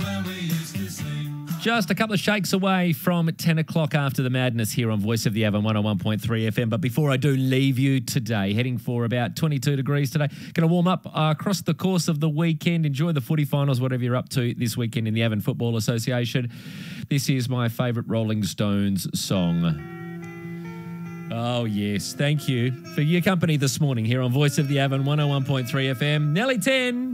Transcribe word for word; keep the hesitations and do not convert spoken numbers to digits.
Just a couple of shakes away from ten o'clock after the madness here on Voice of the Avon one oh one point three F M. But before I do leave you today, heading for about twenty-two degrees today, going to warm up uh, across the course of the weekend. Enjoy the footy finals, whatever you're up to this weekend in the Avon Football Association. This is my favourite Rolling Stones song. Oh, yes. Thank you for your company this morning here on Voice of the Avon one oh one point three F M. Nearly ten.